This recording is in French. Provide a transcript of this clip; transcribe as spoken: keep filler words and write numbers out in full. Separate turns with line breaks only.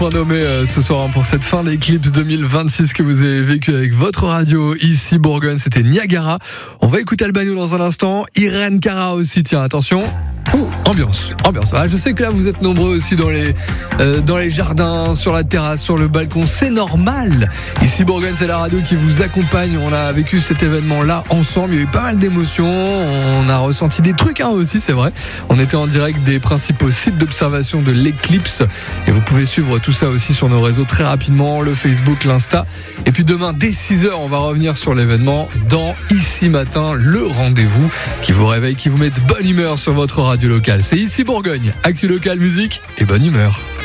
Nommé euh, ce soir pour cette fin d'Eclipse deux mille vingt-six que vous avez vécu avec votre radio ici Bourgogne, c'était Niagara. On va écouter Albano dans un instant, Irène Cara aussi, tiens attention. Ouh, ambiance, ambiance. Ah, je sais que là vous êtes nombreux aussi dans les euh, dans les jardins, sur la terrasse, sur le balcon. C'est normal. Ici Bourgogne, c'est la radio qui vous accompagne. On a vécu cet événement-là ensemble. Il y a eu pas mal d'émotions. On a ressenti des trucs hein, aussi, c'est vrai. On était en direct des principaux sites d'observation de l'éclipse et vous pouvez suivre tout ça aussi sur nos réseaux très rapidement, le Facebook, l'Insta. Et puis demain dès six heures, on va revenir sur l'événement dans Ici Matin, le rendez-vous qui vous réveille, qui vous met de bonne humeur sur votre radio locale. C'est Ici Bourgogne, actu local, musique et bonne humeur.